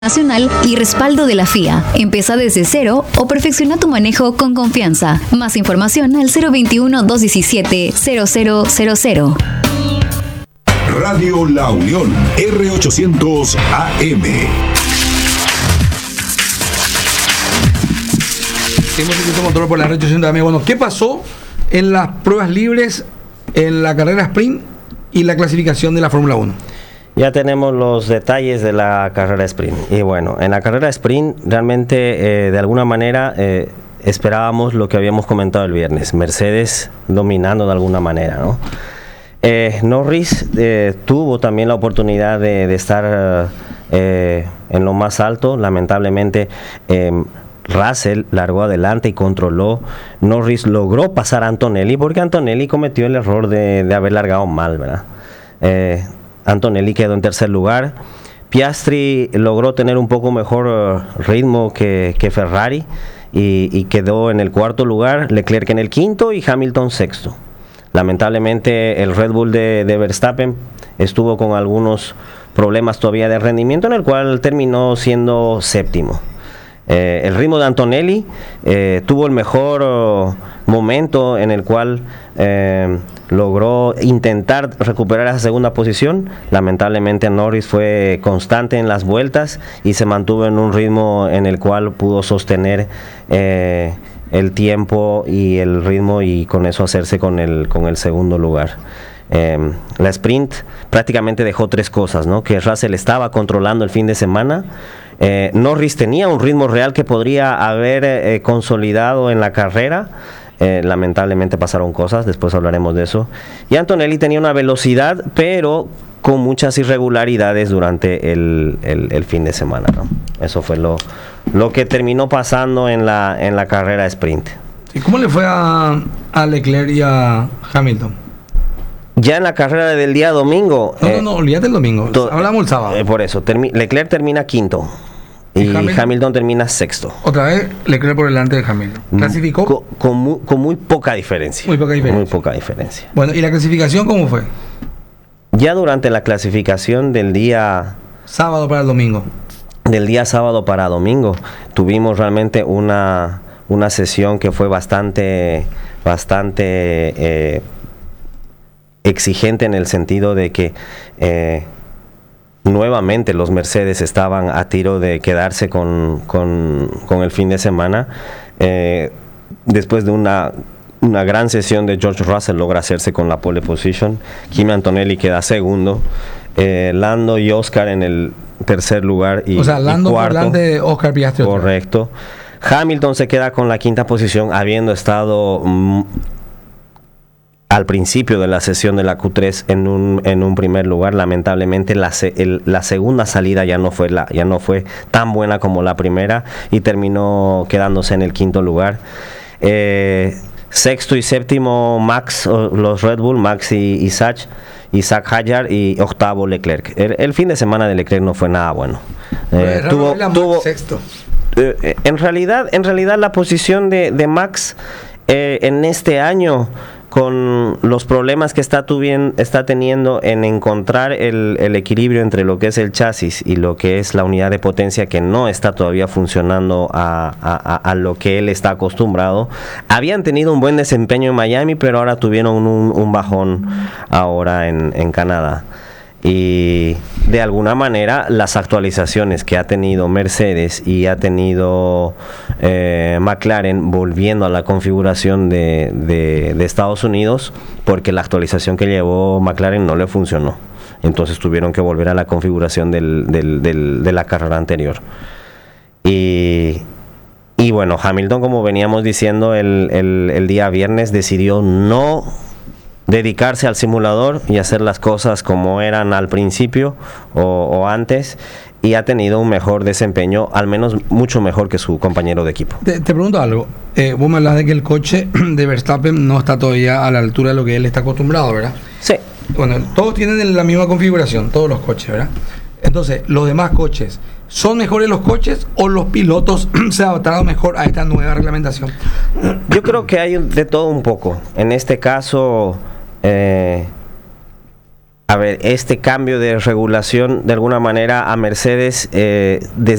nacional y respaldo de la FIA. Empieza desde cero o perfecciona tu manejo con confianza. Más información al 021-217-0000. Radio La Unión, R800 AM. Hemos hecho control por la R800 AM. Bueno, ¿qué pasó en las pruebas libres, en la carrera sprint y la clasificación de la Fórmula 1? Ya tenemos los detalles de la carrera sprint. Y bueno, en la carrera sprint realmente de alguna manera esperábamos lo que habíamos comentado el viernes. Mercedes dominando de alguna manera, ¿no? Norris tuvo también la oportunidad de estar en lo más alto. Lamentablemente Russell largó adelante y controló. Norris logró pasar a Antonelli porque Antonelli cometió el error de haber largado mal, ¿verdad? Antonelli quedó en tercer lugar. Piastri logró tener un poco mejor ritmo que Ferrari y quedó en el cuarto lugar. Leclerc en el quinto y Hamilton sexto. Lamentablemente el Red Bull de Verstappen estuvo con algunos problemas todavía de rendimiento, en el cual terminó siendo séptimo. El ritmo de Antonelli tuvo el mejor momento en el cual logró intentar recuperar esa segunda posición. Lamentablemente Norris fue constante en las vueltas y se mantuvo en un ritmo en el cual pudo sostener el tiempo y el ritmo y con eso hacerse con el segundo lugar. La sprint prácticamente dejó tres cosas, ¿no? Que Russell estaba controlando el fin de semana. Norris tenía un ritmo real que podría haber consolidado en la carrera. Lamentablemente pasaron cosas, después hablaremos de eso. Y Antonelli tenía una velocidad, pero con muchas irregularidades durante el fin de semana, ¿no? Eso fue lo que terminó pasando en la carrera sprint. ¿Y cómo le fue a Leclerc y a Hamilton? Ya en la carrera del día domingo... No, olvídate el domingo. Hablamos el sábado. Por eso, Leclerc termina quinto. Y Hamilton termina sexto. Otra vez Leclerc por delante de Hamilton. ¿Clasificó? Con muy poca diferencia. Muy poca diferencia. Muy poca diferencia. Bueno, ¿y la clasificación cómo fue? Ya durante la clasificación del día... Sábado para el domingo. Del día sábado para domingo, tuvimos realmente una sesión que fue bastante exigente en el sentido de que nuevamente los Mercedes estaban a tiro de quedarse con el fin de semana. Después de una gran sesión de George Russell logra hacerse con la pole position. Kimi Antonelli queda segundo. Lando y Oscar en el tercer lugar y, Lando y cuarto. Por delante de Oscar Piastri. Correcto. Hamilton se queda con la quinta posición, habiendo estado al principio de la sesión de la Q3 en un primer lugar. Lamentablemente la segunda salida ya no fue tan buena como la primera y terminó quedándose en el quinto lugar. Sexto y séptimo Max, los Red Bull, Max y Zach Hadjar, y octavo Leclerc. El fin de semana de Leclerc no fue nada bueno. Tuvo sexto. En realidad la posición de Max en este año, con los problemas que está teniendo en encontrar el equilibrio entre lo que es el chasis y lo que es la unidad de potencia, que no está todavía funcionando a lo que él está acostumbrado. Habían tenido un buen desempeño en Miami, pero ahora tuvieron un bajón ahora en Canadá. Y de alguna manera las actualizaciones que ha tenido Mercedes y ha tenido McLaren volviendo a la configuración de Estados Unidos, porque la actualización que llevó McLaren no le funcionó, entonces tuvieron que volver a la configuración de la carrera anterior. Y bueno, Hamilton, como veníamos diciendo el día viernes, decidió no dedicarse al simulador y hacer las cosas como eran al principio o antes, y ha tenido un mejor desempeño, al menos mucho mejor que su compañero de equipo. Te pregunto algo. Vos me hablas de que el coche de Verstappen no está todavía a la altura de lo que él está acostumbrado, ¿verdad? Sí. Bueno, todos tienen la misma configuración, todos los coches, ¿verdad? Entonces, los demás coches, ¿son mejores los coches o los pilotos se adaptaron mejor a esta nueva reglamentación? Yo creo que hay de todo un poco. En este caso, A ver, este cambio de regulación de alguna manera a Mercedes desde